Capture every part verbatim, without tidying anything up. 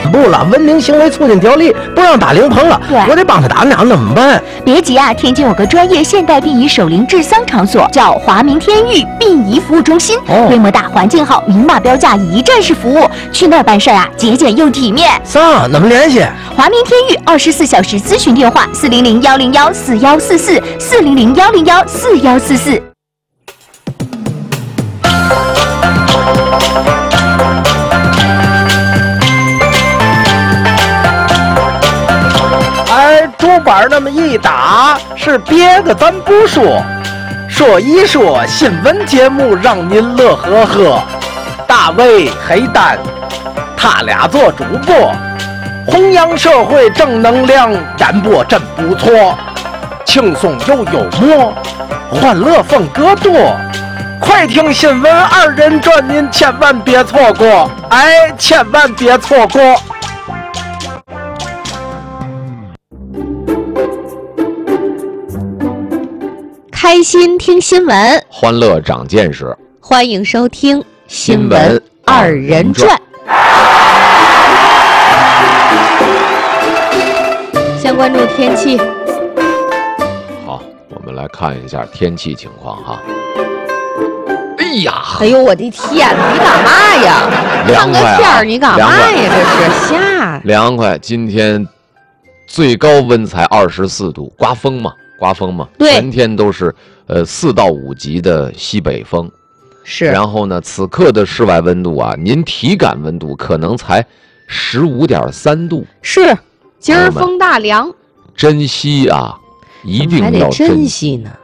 布了文明行为促进条例，不让打灵棚了，我得帮他打，那怎么办？ 别急啊，天津有个专业现代殡仪守灵治丧场所，叫华明天域殡仪服务中心，哦、规模大，环境好，明码标价，一站式服务。去那儿办事啊，节俭又体面。 啥？怎么联系？ 华明天域二十四小时咨询电话：四零零幺零幺四幺四四，四零零幺零幺四幺四四。 哎，竹板那么一打，是别的咱不说，说一说新闻节目让您乐呵呵。大卫、黑蛋，他俩做主播，弘扬社会正能量，演播真不错，轻松又幽默，欢乐风格多。快听新闻二人转，您千万别错过，哎，千万别错过。 开心听新闻， 欢乐长见识， 欢迎收听新闻二人转。先关注天气。 好，我们来看一下天气情况哈。哎呀， 哎呦我的天，你干嘛呀？ 凉快啊！ 看个天儿，你干嘛呀？这是下凉快。今天最高温才二十四度，刮风嘛。刮风嘛，全天都是呃四到五级的西北风， 是。 然后呢，此刻的室外温度啊，您体感温度可能才十五点三度。 是，今儿风大凉， 珍惜啊，一定要珍惜呢。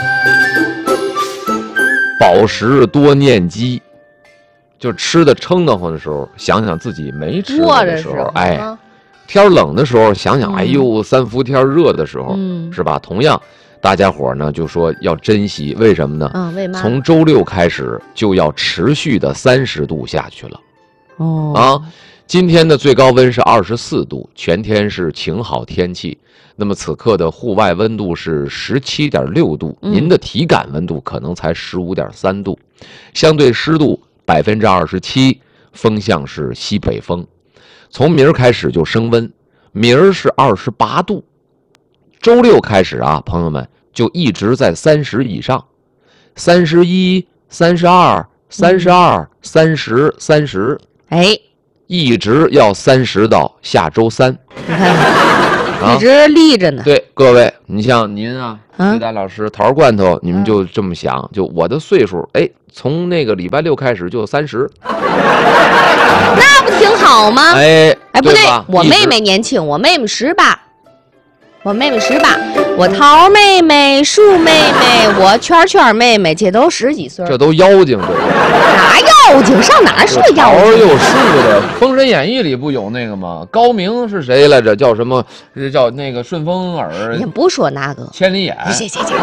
饱食多念饥，就吃的撑得慌的时候，想想自己没吃的时候，哎。啊天冷的时候想想，哎呦，三伏天热的时候，嗯、是吧？同样，大家伙呢就说要珍惜，为什么呢？ 嗯，为嘛？ 从周六开始就要持续的三十度下去了。 哦， 啊，今天的最高温是二十四度，全天是晴好天气。那么此刻的户外温度是十七点六度，嗯、您的体感温度可能才十五点三度，相对湿度百分之二十七，风向是西北风。从明儿开始就升温，明儿是二十八度，周六开始啊，朋友们就一直在三十以上，三十一、三十二、三十二、三十、三十， 哎， 一直要三十到下周三， 你看看，一直立着呢。 对，各位，你像您啊，于丹老师，桃罐头，你们就这么想，就我的岁数，哎，从那个礼拜六开始就三十。 那不挺好吗？ 哎哎，不对，我妹妹年轻，我妹妹十八，我妹妹十八，我桃妹妹、树妹妹、我圈圈妹妹，这都十几岁， 这都妖精，这哪妖精？上哪说妖精？ 桃又树的，《封神演义》里不有那个吗？高明是谁来着？叫什么？叫那个顺风耳。 你不说那个千里眼。 谢谢谢。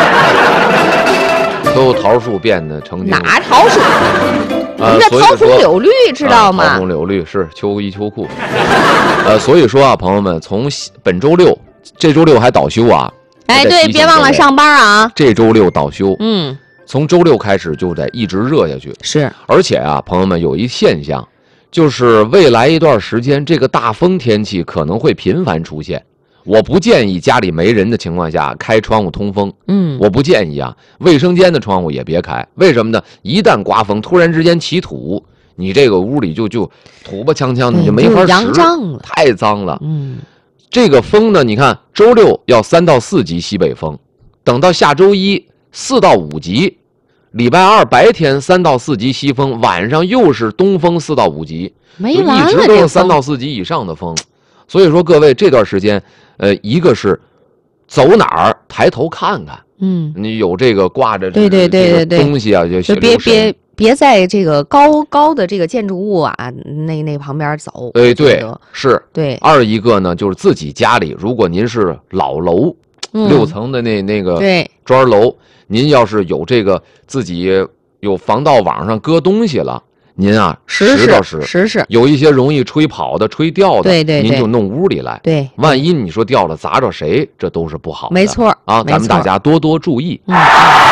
都桃树变得成哪桃树？ 呃， 这桃红柳绿知道吗？ 桃红柳绿是秋衣秋裤。呃，所以说啊，朋友们，从本周六，这周六还倒休啊。 哎，对，别忘了上班啊。 这周六倒休。 嗯。 从周六开始就得一直热下去。 是。 而且啊，朋友们有一现象，就是未来一段时间，这个大风天气可能会频繁出现。我不建议家里没人的情况下开窗户通风， 嗯， 我不建议啊。卫生间的窗户也别开，为什么呢？一旦刮风，突然之间起土，你这个屋里就就土吧呛呛，你就没法使， 扬脏了， 太脏了。 嗯， 这个风呢，你看周六要三到四级西北风，等到下周一四到五级，礼拜二白天三到四级西风，晚上又是东风四到五级， 没完了， 就一直都是三到四级以上的风。所以说各位这段时间。呃，一个是走哪儿抬头看看， 嗯， 你有这个挂着对对对对对东西啊，就就别别别在这个高高的这个建筑物啊那那旁边走。 哎，对，是， 对。 二一个呢，就是自己家里，如果您是老楼，嗯、六层的那那个对砖楼，您要是有这个自己有防盗网上搁东西了。您啊， 实到实， 实是有一些容易吹跑的、吹掉的， 对对， 您就弄屋里来。 对， 万一你说掉了砸着谁，这都是不好的。 没错啊，咱们大家多多注意。 嗯，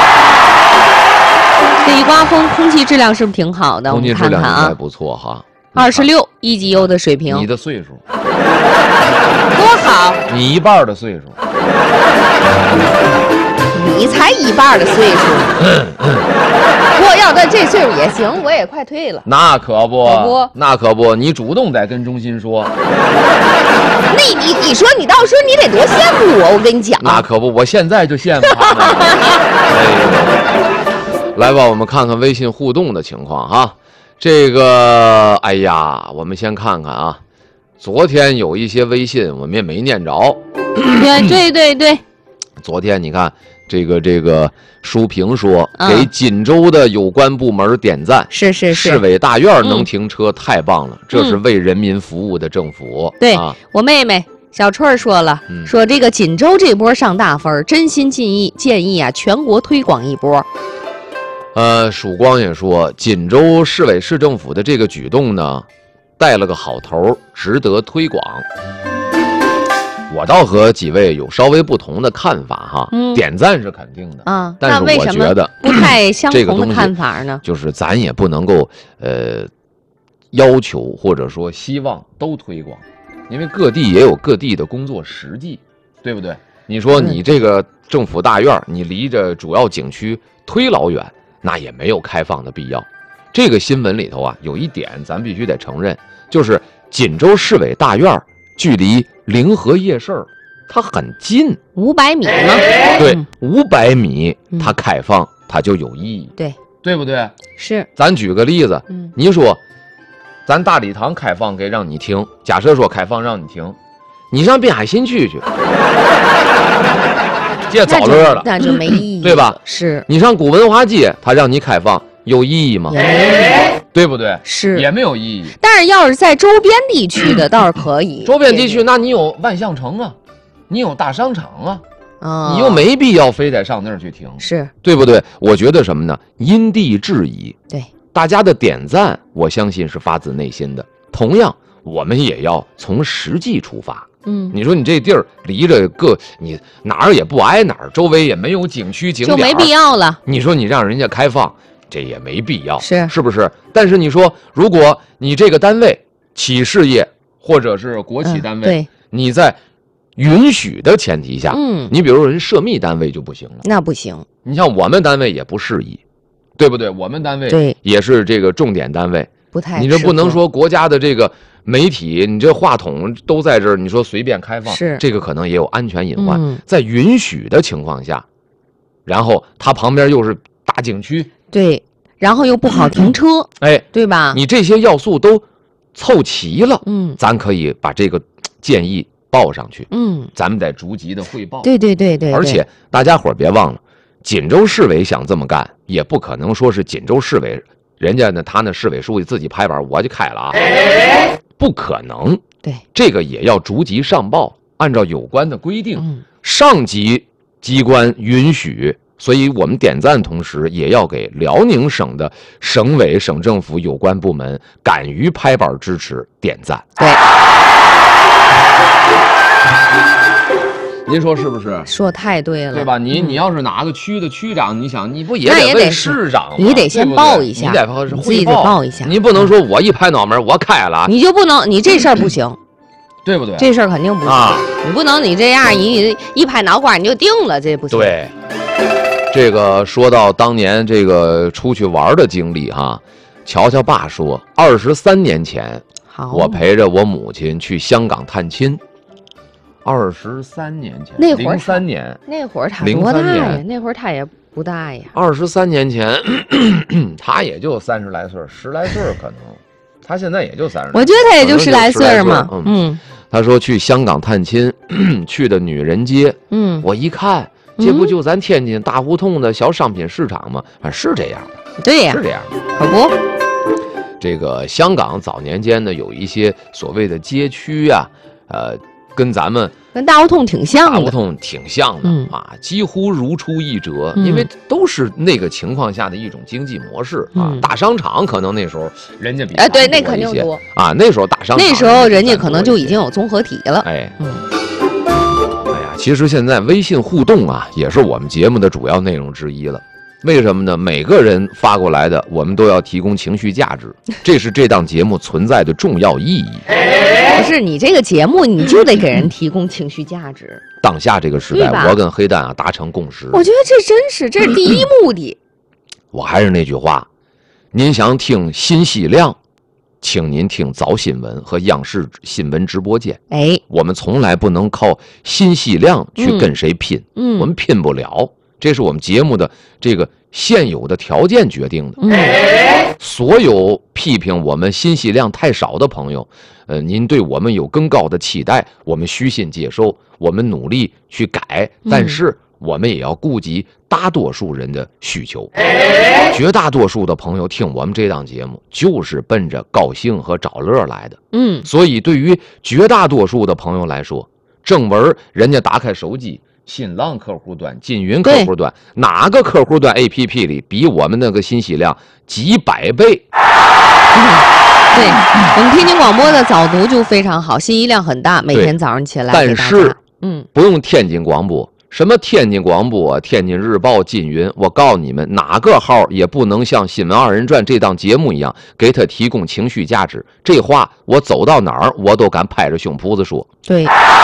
这一刮风，空气质量是不是挺好的？ 空气质量应该不错哈。 二十六，一级优的水平。 你的岁数多好， 你一半的岁数。 你才一半的岁数。我要在这岁数也行，我也快退了。 那可不， 可不那可不，你主动得跟中心说。 那你你说你到时候你得多羡慕我，我跟你讲。 那可不，我现在就羡慕他们。哎，来吧，我们看看微信互动的情况哈。这个，哎呀，我们先看看啊。昨天有一些微信我们也没念着。 对对对对。 昨天你看这个这个书评说， 嗯、 给锦州的有关部门点赞， 是是是， 市委大院能停车、嗯、太棒了，这是为人民服务的政府。 嗯、对、 啊、 我妹妹小春说了、嗯，说这个锦州这波上大分，真心建议建议啊全国推广一波。 呃，曙光也说，锦州市委市政府的这个举动呢，带了个好头，值得推广。我倒和几位有稍微不同的看法哈，嗯、点赞是肯定的啊， 但是我觉得不太相同的看法呢， 就是咱也不能够呃要求或者说希望都推广，因为各地也有各地的工作实际，对不对？你说你这个政府大院，你离着主要景区忒老远，那也没有开放的必要。这个新闻里头啊，有一点咱必须得承认，就是锦州市委大院距离临河夜市它很近， 五百米吗？ 对，五百米，它开放它就有意义， 对， 对不对？ 是。 咱举个例子， 嗯， 你说，咱大礼堂开放给让你停，假设说开放让你停，你上滨海新区去，这早乐了， 那就没意义， 对吧？ 是。 你上古文化街，它让你开放，有意义吗？ 也没意义， 对不对？ 是， 也没有意义。 但是要是在周边地区的倒是可以。 周边地区，那你有万象城啊，你有大商场啊， 哦、 你又没必要非得上那儿去停， 是对不对？我觉得什么呢？因地制宜。 对， 大家的点赞，我相信是发自内心的。同样，我们也要从实际出发。 嗯， 你说你这地儿离着个你哪儿也不挨哪儿，周围也没有景区景点， 就没必要了。 你说你让人家开放，这也没必要， 是是不是？但是你说，如果你这个单位企事业或者是国企单位， 嗯、对， 你在允许的前提下， 嗯， 你比如人涉密单位就不行了， 那不行。 你像我们单位也不适宜，对不对？我们单位对也是这个重点单位， 不太， 你这不能说国家的这个媒体，你这话筒都在这儿，你说随便开放， 是这个可能也有安全隐患。 嗯、 在允许的情况下，然后它旁边又是大景区， 对，然后又不好停车， 哎， 对吧？ 你这些要素都凑齐了， 嗯， 咱可以把这个建议报上去， 嗯， 咱们得逐级的汇报。 对对对 对, 对。 而且大家伙儿别忘了，锦州市委想这么干，也不可能说是锦州市委。人家呢，他那市委书记自己拍板，我就开了啊，不可能。 对， 这个也要逐级上报，按照有关的规定， 嗯、 上级机关允许。所以我们点赞同时，也要给辽宁省的省委、省政府有关部门敢于拍板支持点赞。 对。 您说是不是？ 说太对了， 对吧？你、 嗯、 你要是哪个区的区长，你想你不也得问市长吗？ 你得先报一下， 你得你自己得报一下。 你不能说我一拍脑门我开了， 你就不能，你这事儿不行， 对不对？ 这事儿肯定不行、啊，你不能你这样你一拍脑瓜你就定了，这不行。 对，这个说到当年这个出去玩的经历哈，乔乔爸说，二十三年前， 好， 我陪着我母亲去香港探亲。二十三年前， 那会儿零三年， 那会儿他多大呀？那会儿他也不大呀。 二十三年前，咳咳他也就三十来岁，十来岁可能。他现在也就三十。 我觉得他也就十来岁嘛。 嗯， 嗯他说去香港探亲，去的女人街。 嗯， 我一看，这不就咱天津大胡同的小商品市场吗？啊，是这样的。 对呀， 是这样的。 可不。 这个香港早年间呢，有一些所谓的街区啊，呃。跟咱们跟大胡同挺像的， 大胡同挺像的、 嗯、 啊，几乎如出一辙、 嗯， 因为都是那个情况下的一种经济模式啊。 嗯、 大商场可能那时候人家比哎，对，那肯定多啊。那时候大商场那时候人家可能就已经有综合体了。 哎， 嗯， 哎呀，其实现在微信互动啊，也是我们节目的主要内容之一了。 为什么呢？每个人发过来的，我们都要提供情绪价值，这是这档节目存在的重要意义。 不是你这个节目，你就得给人提供情绪价值。 当下这个时代，我跟黑蛋啊达成共识。 我觉得这真是，这是第一目的。 我还是那句话，您想听信息量，请您听早新闻和央视新闻直播间。 哎， 我们从来不能靠信息量去跟谁拼， 嗯， 我们拼不了。这是我们节目的这个现有的条件决定的。 嗯， 所有批评我们信息量太少的朋友，呃，您对我们有更高的期待，我们虚心接受，我们努力去改，但是我们也要顾及大多数人的需求。绝大多数的朋友听我们这档节目，就是奔着高兴和找乐来的。 嗯， 所以对于绝大多数的朋友来说，正文人家打开手机。新浪客户端、金云客户端，哪个客户端 A P P 里比我们那个信息量几百倍？ 嗯、对，我们天津广播的早读就非常好，信息量很大，每天早上起来给大家。 但是， 嗯， 不用天津广播，什么天津广播、天津日报、金云，我告诉你们，哪个号也不能像《新闻二人转》这档节目一样，给他提供情绪价值。这话我走到哪儿，我都敢拍着胸脯子说。 对，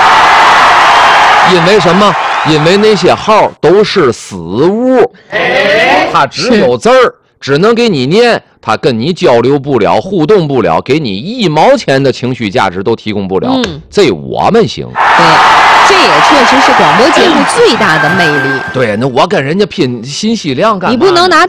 因为什么？因为那些号都是死物，它只有字儿，只能给你念，它跟你交流不了，互动不了，给你一毛钱的情绪价值都提供不了。嗯，这我们行。 对，这也确实是广播节目最大的魅力。 对，那我跟人家拼信息量干嘛？ 你不能拿